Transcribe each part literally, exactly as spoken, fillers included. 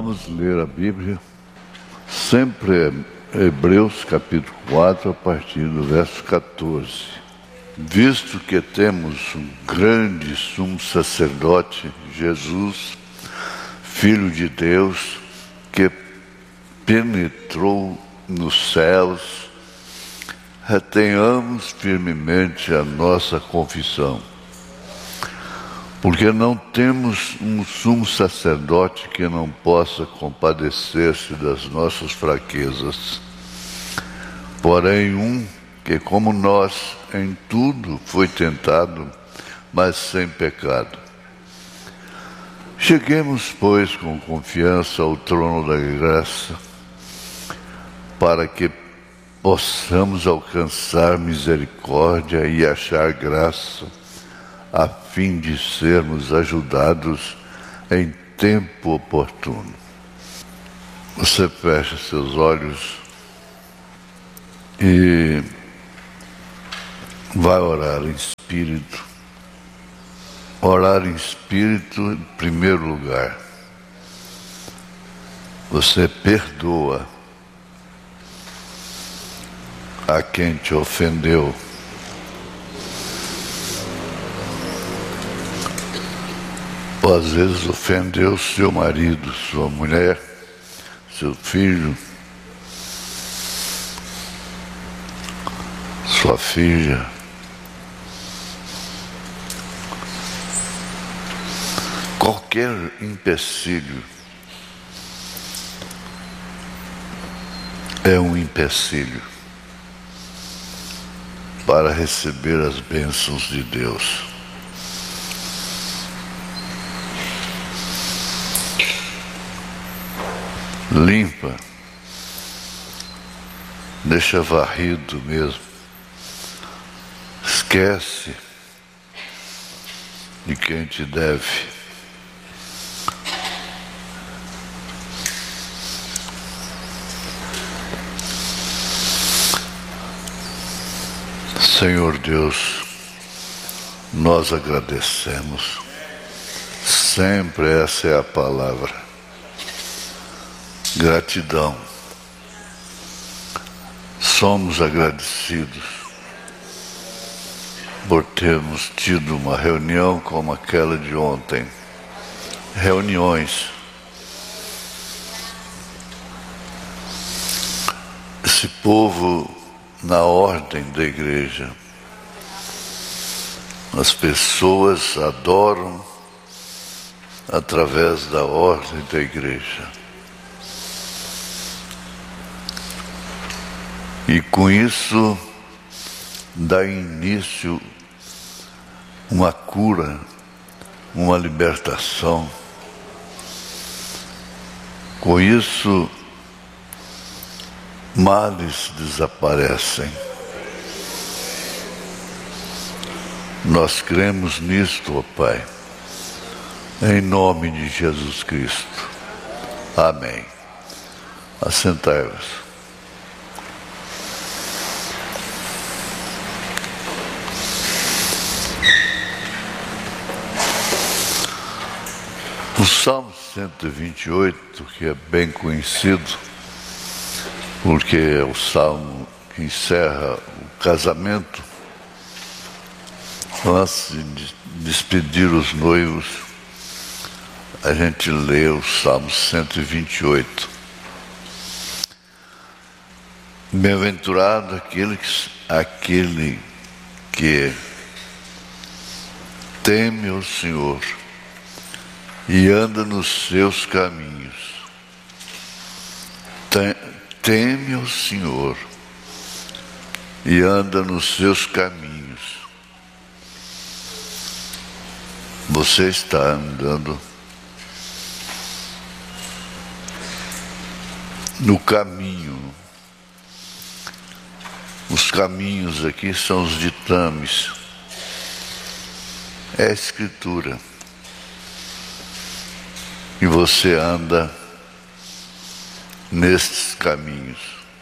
Vamos ler a Bíblia, sempre Hebreus capítulo quatro, a partir do verso quatorze. Visto que temos um grande sumo sacerdote, Jesus, Filho de Deus, que penetrou nos céus, retenhamos firmemente a nossa confissão. Porque não temos um sumo sacerdote que não possa compadecer-se das nossas fraquezas, porém um que, como nós, em tudo foi tentado, mas sem pecado. Cheguemos, pois, com confiança ao trono da graça, para que possamos alcançar misericórdia e achar graça, a fim de sermos ajudados em tempo oportuno. Você fecha seus olhos e vai orar em espírito. Orar em espírito, em primeiro lugar. Você perdoa a quem te ofendeu. Ou às vezes ofendeu seu marido, sua mulher, seu filho, sua filha. Qualquer empecilho é um empecilho para receber as bênçãos de Deus. Limpa, deixa varrido mesmo, esquece de quem te deve. Senhor Deus, nós agradecemos, sempre essa é a palavra. Gratidão. Somos agradecidos por termos tido uma reunião como aquela de ontem. Reuniões. Esse povo na ordem da igreja. As pessoas adoram através da ordem da igreja. E com isso dá início uma cura, uma libertação. Com isso, males desaparecem. Nós cremos nisto, ó Pai, em nome de Jesus Cristo. Amém. Assentai-vos. O Salmo cento e vinte e oito, que é bem conhecido, porque é o salmo que encerra o casamento, antes de despedir os noivos, a gente lê o Salmo cento e vinte e oito. Bem-aventurado aquele que, aquele que teme o Senhor e anda nos seus caminhos. Teme o Senhor e anda nos seus caminhos. Você está andando no caminho. Os caminhos aqui são os ditames. É a Escritura. E você anda nestes caminhos.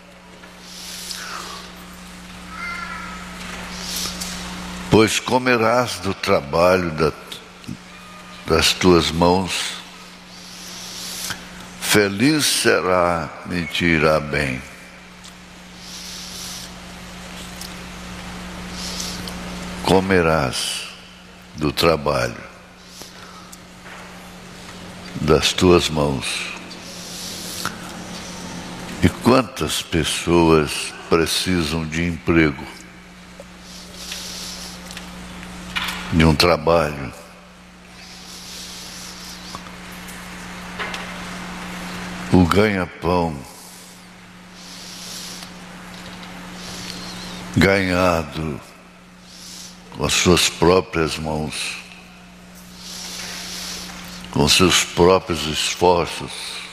Pois comerás do trabalho da, das tuas mãos, Feliz será e te irá bem. Comerás do trabalho das tuas mãos. E quantas pessoas precisam de emprego, de um trabalho, o ganha-pão ganhado com as suas próprias mãos, com seus próprios esforços.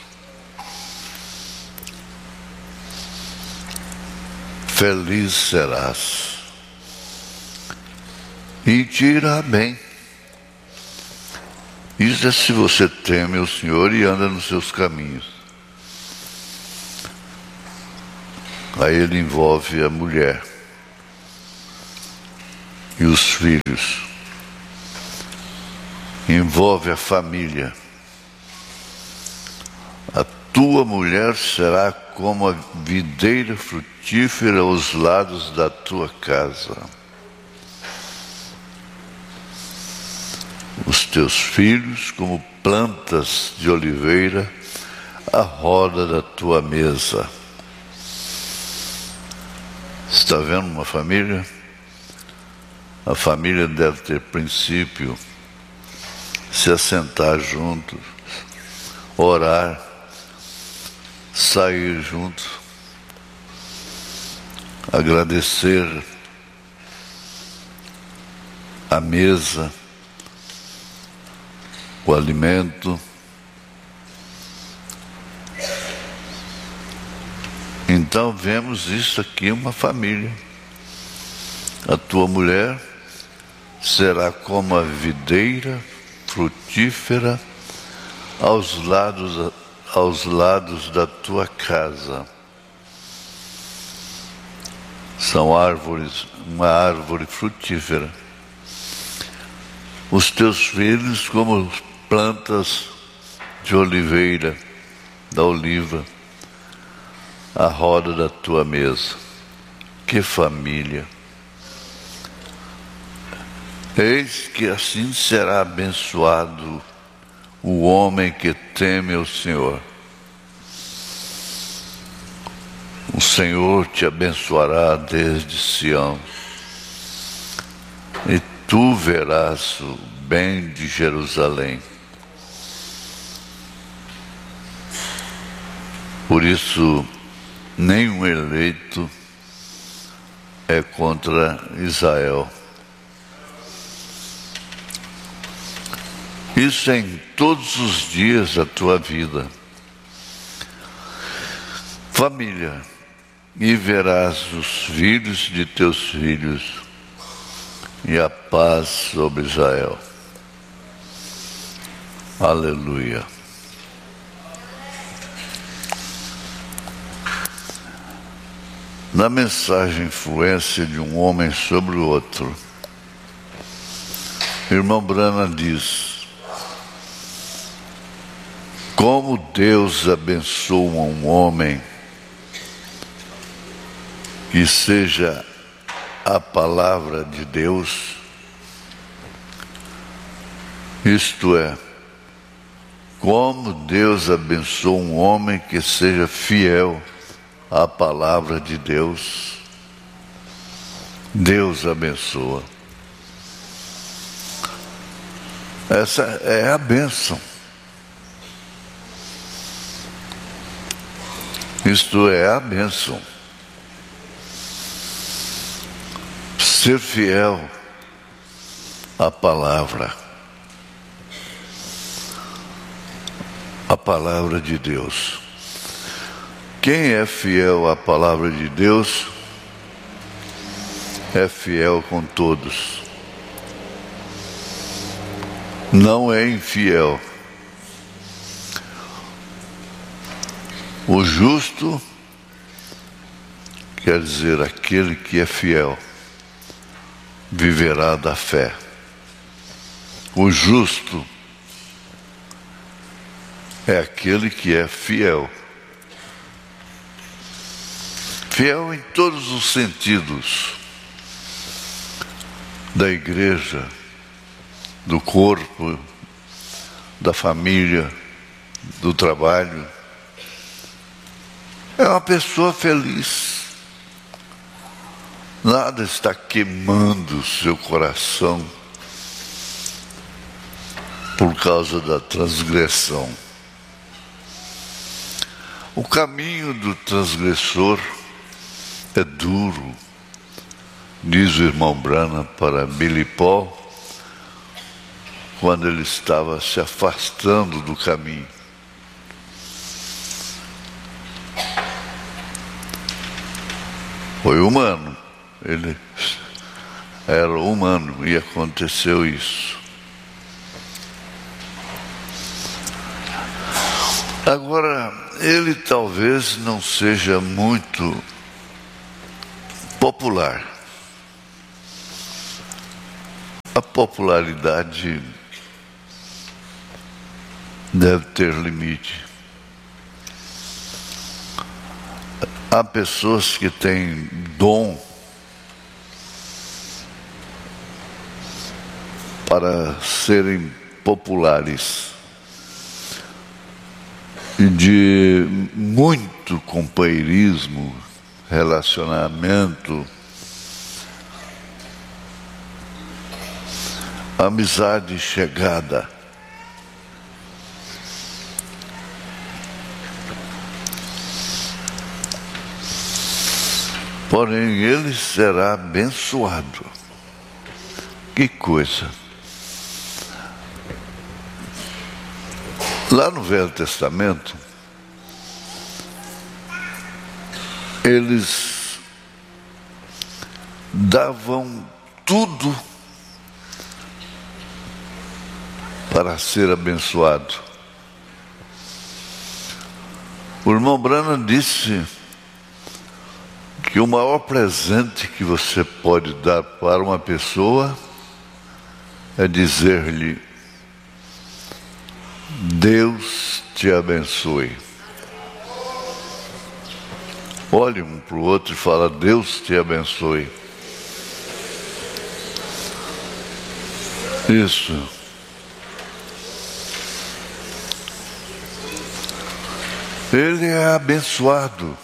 Feliz serás e te irá bem. Isso é se você teme o Senhor e anda nos seus caminhos. Aí ele envolve a mulher e os filhos, envolve a família. A tua mulher será como a videira frutífera aos lados da tua casa. Os teus filhos como plantas de oliveira à roda da tua mesa. Está vendo uma família? A família deve ter princípio, se assentar juntos, orar, sair juntos, agradecer a mesa, o alimento. Então vemos isso aqui, uma família. A tua mulher será como a videira frutífera aos lados, aos lados da tua casa. São árvores, uma árvore frutífera. Os teus filhos como plantas de oliveira, da oliva, à roda da tua mesa. Que família! Eis que assim será abençoado o homem que teme o Senhor. O Senhor te abençoará desde Sião, e tu verás o bem de Jerusalém. Por isso, nenhum eleito é contra Israel. Isso é em todos os dias da tua vida. Família, e verás os filhos de teus filhos, e a paz sobre Israel. Aleluia. Na mensagem Influência de um Homem sobre o Outro, irmão Branham diz: como Deus abençoa um homem que seja a palavra de Deus, isto é, como Deus abençoa um homem que seja fiel à palavra de Deus. Deus abençoa. Essa é a bênção. Isto é a bênção. Ser fiel à palavra. A palavra de Deus. Quem é fiel à palavra de Deus é fiel com todos. Não é infiel. O justo quer dizer aquele que é fiel, viverá da fé. O justo é aquele que é fiel. Fiel em todos os sentidos da igreja, do corpo, da família, do trabalho. É uma pessoa feliz. Nada está queimando o seu coração por causa da transgressão. O caminho do transgressor é duro, diz o irmão Branham para Billy Paul, quando ele estava se afastando do caminho. Foi humano, ele era humano e aconteceu isso. Agora, ele talvez não seja muito popular. A popularidade deve ter limite. Há pessoas que têm dom para serem populares e de muito companheirismo, relacionamento, amizade chegada. Porém, ele será abençoado. Que coisa! Lá no Velho Testamento, eles davam tudo para ser abençoado. O irmão Branham disse que o maior presente que você pode dar para uma pessoa é dizer-lhe: Deus te abençoe. Olhe um para o outro e fala: Deus te abençoe. Isso. Ele é abençoado.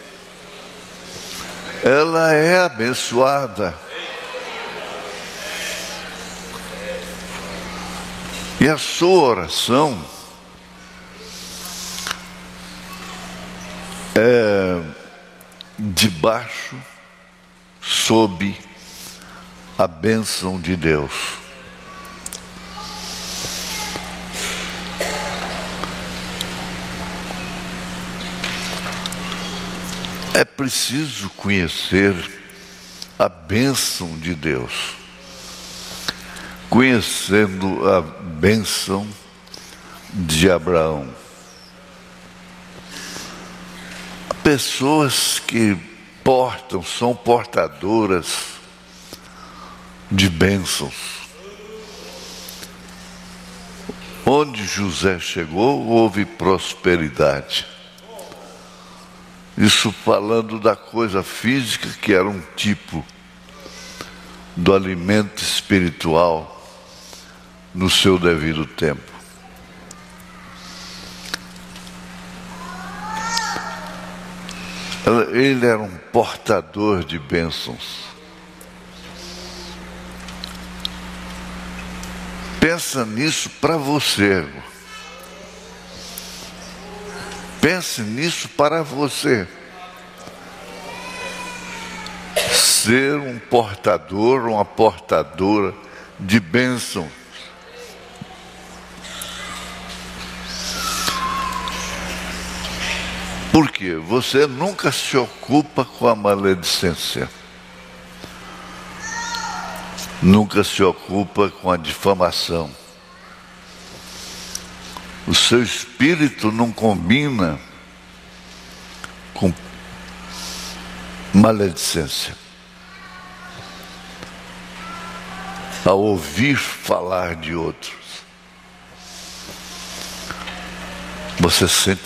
Ela é abençoada. E a sua oração é debaixo, sob a bênção de Deus. É preciso conhecer a bênção de Deus. Conhecendo a bênção de Abraão. Pessoas que portam, são portadoras de bênçãos. Onde José chegou, houve prosperidade. Isso falando da coisa física, que era um tipo do alimento espiritual no seu devido tempo. Ele era um portador de bênçãos. Pensa nisso para você. Pense nisso para você. Ser um portador, uma portadora de bênção. Por quê? Você nunca se ocupa com a maledicência. Nunca se ocupa com a difamação. O seu espírito não combina com maledicência. Ao ouvir falar de outros. Você sente